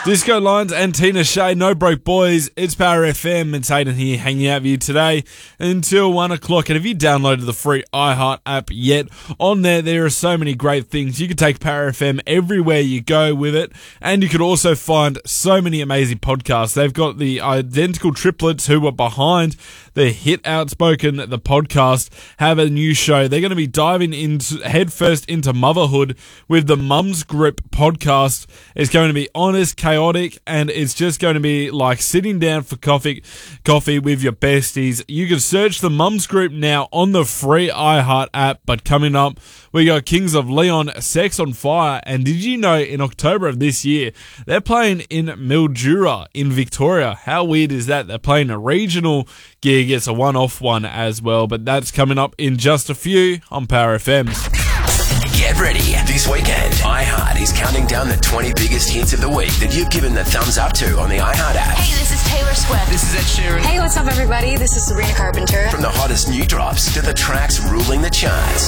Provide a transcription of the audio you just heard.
Disco Lines and Tina Shea, No Broke Boys. It's Power FM. It's Aidan here hanging out with you today until 1 o'clock. And if you downloaded the free iHeart app yet, on there are so many great things. You can take Power FM everywhere you go with it. And you could also find so many amazing podcasts. They've got the identical triplets who were behind the hit Outspoken, the podcast, have a new show. They're going to be diving headfirst into motherhood with the Mums Group podcast. It's going to be honest, chaotic, and it's just going to be like sitting down for coffee with your besties. You can search the Mums Group now on the free iHeart app. But coming up, we got Kings of Leon, Sex on Fire. And did you know in October of this year, they're playing in Mildura in Victoria? How weird is that? They're playing a regional gig. It's a one-off one as well, but that's coming up in just a few on Power FM. Get ready. This weekend, iHeart is counting down the 20 biggest hits of the week that you've given the thumbs up to on the iHeart app. Hey, this is Taylor Swift. This is Ed Sheeran. Hey, what's up, everybody? This is Sabrina Carpenter. From the hottest new drops to the tracks ruling the charts.